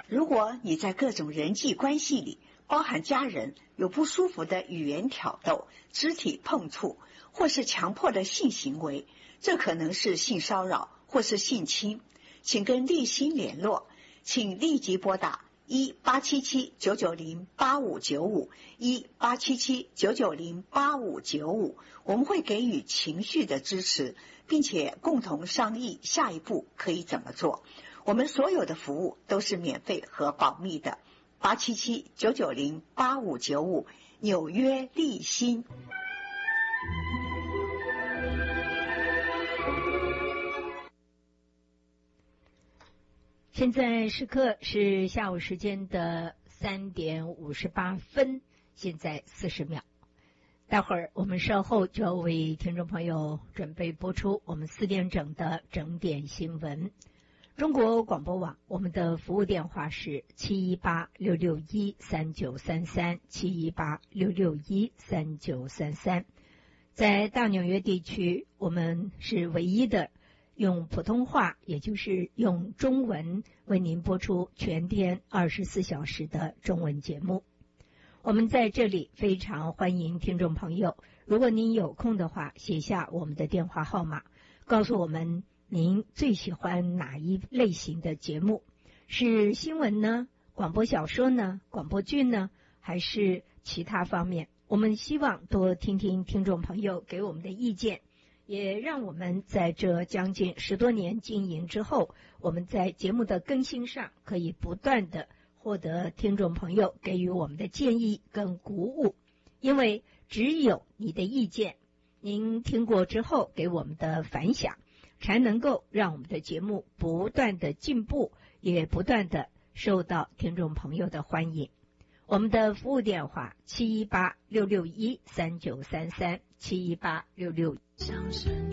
如果你在各种人际关系里，包含家人，有不舒服的语言挑逗、肢体碰触，或是强迫的性行为，这可能是性骚扰或是性侵，请跟立新联络，请立即拨打1-877-990-8595 1-877-990-8595，我们会给予情绪的支持，并且共同商议下一步可以怎么做。我们所有的服务都是免费和保密的。877-990-8595，纽约立新。 现在时刻是下午时间的3点58分，现在40秒。待会儿我们稍后就要为听众朋友准备播出我们4点整的整点新闻。中国广播网，我们的服务电话是718-661-3933 718-661-3933。在大纽约地区，我们是唯一的用普通话，也就是用中文为您播出全天24小时的中文节目。我们在这里非常欢迎听众朋友，如果您有空的话，写下我们的电话号码，告诉我们您最喜欢哪一类型的节目，是新闻呢？广播小说呢？广播剧呢？还是其他方面？我们希望多听听听众朋友给我们的意见，也让我们在这将近10多年经营之后，我们在节目的更新上可以不断的获得听众朋友给予我们的建议跟鼓舞。因为只有你的意见，您听过之后给我们的反响，才能够让我们的节目不断的进步，也不断的受到听众朋友的欢迎。我们的服务电话718-661-3933 718-661